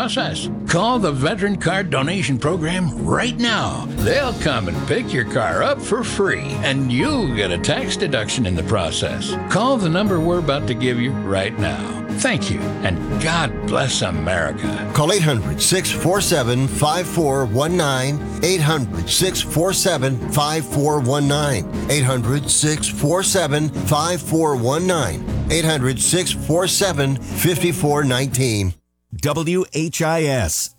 process. Call the Veteran Card Donation Program right now. They'll come and pick your car up for free, and you'll get a tax deduction in the process. Call the number we're about to give you right now. Thank you, and God bless America. Call 800-647-5419, 800-647-5419, 800-647-5419, 800-647-5419. WHIS